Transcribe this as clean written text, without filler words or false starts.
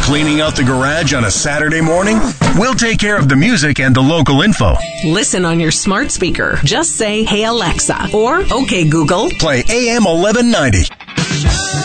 Cleaning out the garage on a Saturday morning? We'll take care of the music and the local info. Listen on your smart speaker. Just say, "Hey Alexa," or "Okay Google, play AM 1190.